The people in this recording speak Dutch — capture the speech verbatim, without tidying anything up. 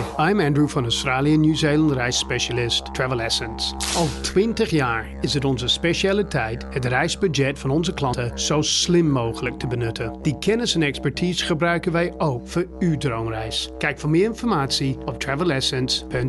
Hi, I'm Andrew van Australië Nieuw-Zeeland reisspecialist Travel Essence. Al twintig jaar is het onze specialiteit het reisbudget van onze klanten zo slim mogelijk te benutten. Die kennis en expertise gebruiken wij ook voor uw droomreis. Kijk voor meer informatie op travel essence punt